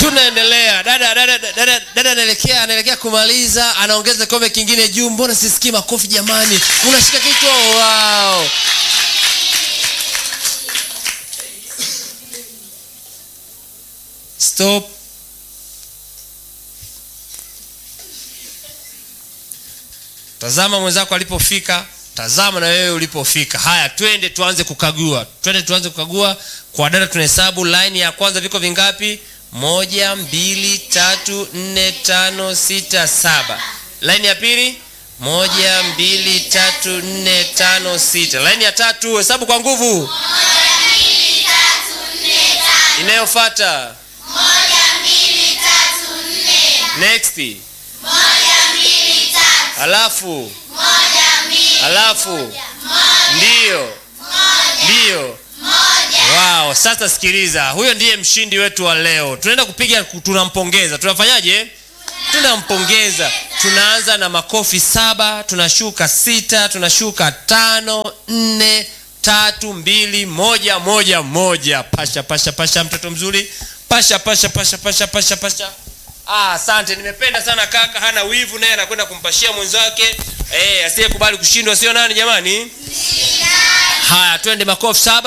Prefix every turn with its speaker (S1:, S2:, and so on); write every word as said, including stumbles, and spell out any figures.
S1: Tunaendelea. Dada dada dada dada anaelekea anaelekea kumaliza, anaongeza kombe kingine juu. Mbona sisikii makofi jamani? Unashika kichwa. Wow. Stop. Tazama mwenzako alipofika, tazama na wewe ulipofika. Haya, twende tuanze kukagua. Twende tuanze kukagua. Kwa dada tunahesabu line ya kwanza viko vingapi? Moja, mbili, tatu, nne, tano, sita, saba. Line ya pili? Moja, mbili, tatu, nne, tano, sita. Line ya tatu, hesabu kwa nguvu. Moja, mbili, tatu, nne, tano. Inayofuata? Moja, mbili, tatu, nne. Next. Moja, mbili, tatu. Alafu? Moja, mbili. Alafu? Moja. Ndio. Moja. Ndio. Wow, sasa sikiliza. Huyo ndiye mshindi wetu wa leo. Tunaenda kupiga, tunampongeza. Tunafanyaje? Tunampongeza. Tunaanza na makofi saba, tunashuka sita, tunashuka tano, nne, tatu, mbili, moja, moja, moja. Pasha, pasha, pasha mtoto mzuri. Pasha, pasha, pasha, pasha, pasha, pasha. Ah, asante. Nimependa sana kaka, hana wivu, naye anakwenda kumpashia mwenzake. Eh, asiyekubali kushindwa sio nani jamani? Haya, twende makofi saba.